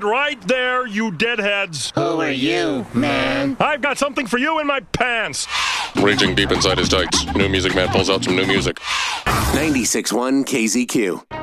right there, you deadheads. Who are you, man? I've got something for you in my pants. Raging deep inside his tights. New Music Man pulls out some new music. 96.1 KZQ.